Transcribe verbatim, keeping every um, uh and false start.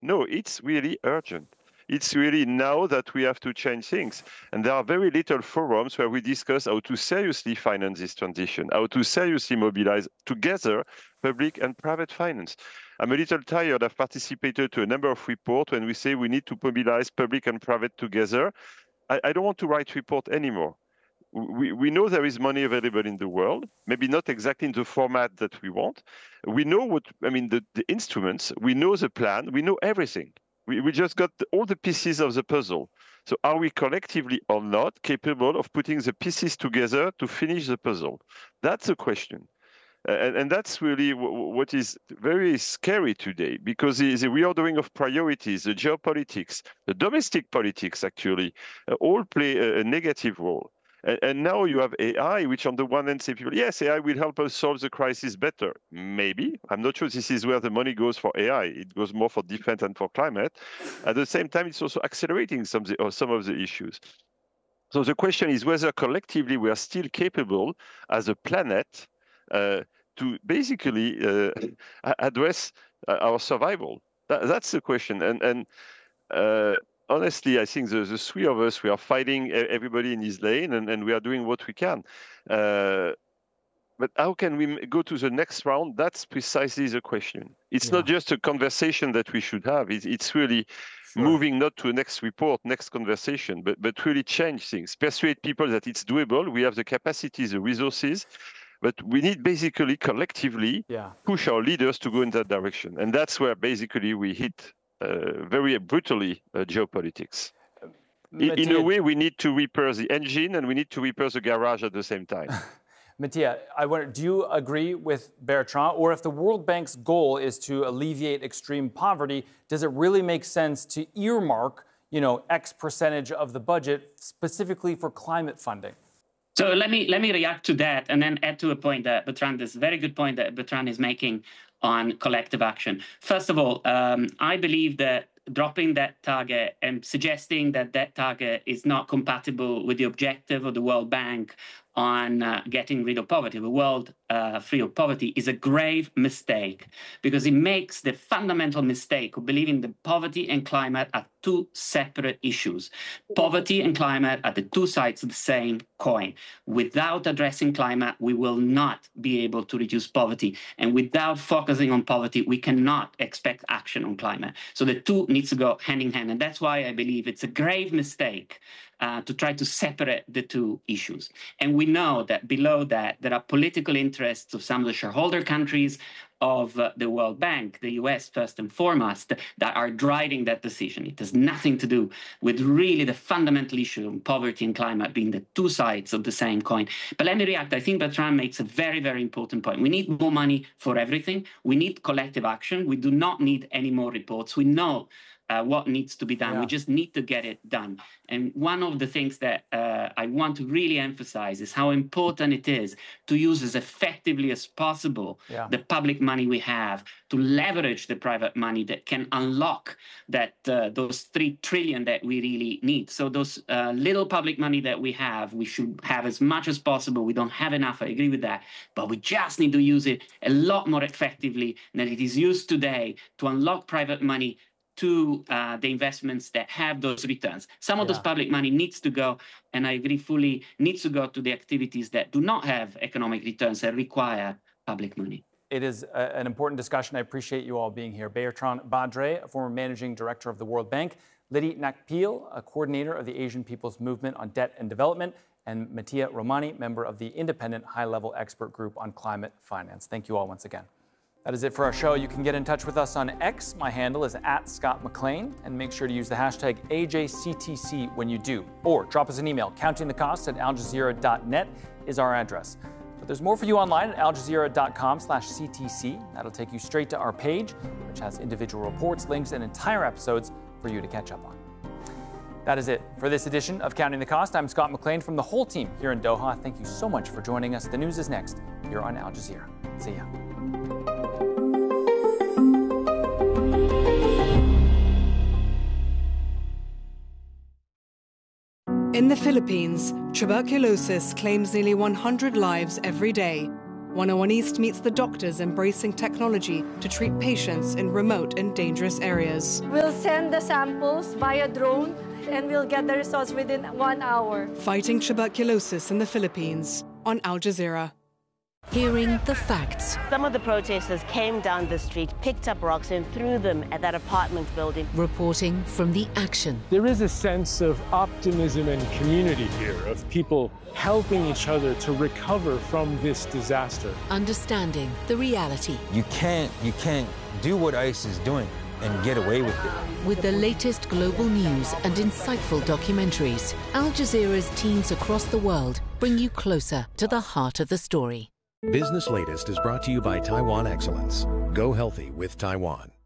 No, it's really urgent. It's really now that we have to change things. And there are very little forums where we discuss how to seriously finance this transition, how to seriously mobilize together public and private finance. I'm a little tired. I've participated to a number of reports when we say we need to mobilize public and private together. I, I don't want to write report anymore. We, we know there is money available in the world, maybe not exactly in the format that we want. We know what, I mean, the, the instruments, we know the plan, we know everything. We, we just got the, all the pieces of the puzzle. So are we collectively or not capable of putting the pieces together to finish the puzzle? That's the question. And, and that's really w- what is very scary today, because the, the reordering of priorities, the geopolitics, the domestic politics actually, uh, all play a, a negative role. And, and now you have A I, which on the one hand say people, yes, A I will help us solve the crisis better. Maybe. I'm not sure this is where the money goes for A I. It goes more for defense and for climate. At the same time, it's also accelerating some, the, or some of the issues. So the question is whether collectively we are still capable as a planet uh, to basically uh, address uh, our survival. That, that's the question. And, and uh, honestly, I think the, the three of us, we are fighting everybody in his lane, and, and we are doing what we can. Uh, but how can we go to the next round? That's precisely the question. It's yeah. not just a conversation that we should have. It's, it's really sure. moving not to a next report, next conversation, but, but really change things, persuade people that it's doable. We have the capacities, the resources, but we need basically collectively yeah. push our leaders to go in that direction. And that's where basically we hit uh, very brutally uh, geopolitics. In, in a way, we need to repair the engine and we need to repair the garage at the same time. Mattia, I wonder, do you agree with Bertrand? Or if the World Bank's goal is to alleviate extreme poverty, does it really make sense to earmark, you know, X percentage of the budget specifically for climate funding? So let me let me react to that and then add to a point that Bertrand, this very good point that Bertrand is making on collective action. First of all, um, I believe that dropping that target and suggesting that that target is not compatible with the objective of the World Bank on uh, getting rid of poverty, the world uh, free of poverty, is a grave mistake, because it makes the fundamental mistake of believing that poverty and climate are two separate issues. Poverty and climate are the two sides of the same coin. Without addressing climate, we will not be able to reduce poverty. And without focusing on poverty, we cannot expect action on climate. So the two needs to go hand in hand. And that's why I believe it's a grave mistake Uh, to try to separate the two issues. And we know that below that, there are political interests of some of the shareholder countries of uh, the World Bank, the U S first and foremost, that are driving that decision. It has nothing to do with really the fundamental issue of poverty and climate being the two sides of the same coin. But let me react. I think Bertrand makes a very, very important point. We need more money for everything. We need collective action. We do not need any more reports. We know Uh, what needs to be done. Yeah. We just need to get it done. And one of the things that uh, I want to really emphasize is how important it is to use as effectively as possible yeah. the public money we have, to leverage the private money that can unlock that uh, those three trillion that we really need. So those uh, little public money that we have, we should have as much as possible. We don't have enough, I agree with that, but we just need to use it a lot more effectively than it is used today to unlock private money to uh, the investments that have those returns. Some of yeah. those public money needs to go, and I agree fully, needs to go to the activities that do not have economic returns that require public money. It is a, an important discussion. I appreciate you all being here. Bertrand Badre, a former managing director of the World Bank, Lydie Nakpil, a coordinator of the Asian People's Movement on Debt and Development, and Mattia Romani, member of the independent high-level expert group on climate finance. Thank you all once again. That is it for our show. You can get in touch with us on X. My handle is at Scott McLean, and make sure to use the hashtag A J C T C when you do. Or drop us an email. Counting the Cost at al jazeera dot net is our address. But there's more for you online at al jazeera dot com slash C T C. That'll take you straight to our page, which has individual reports, links, and entire episodes for you to catch up on. That is it for this edition of Counting the Cost. I'm Scott McLean from the whole team here in Doha. Thank you so much for joining us. The news is next here on Al Jazeera. See ya. In the Philippines, tuberculosis claims nearly one hundred lives every day. one oh one East meets the doctors embracing technology to treat patients in remote and dangerous areas. We'll send the samples via drone and we'll get the results within one hour. Fighting tuberculosis in the Philippines on Al Jazeera. Hearing the facts. Some of the protesters came down the street, picked up rocks and threw them at that apartment building. Reporting from the action. There is a sense of optimism and community here, of people helping each other to recover from this disaster. Understanding the reality. You can't, you can't do what ICE is doing and get away with it. With the latest global news and insightful documentaries, Al Jazeera's teams across the world bring you closer to the heart of the story. Business Latest is brought to you by Taiwan Excellence. Go healthy with Taiwan.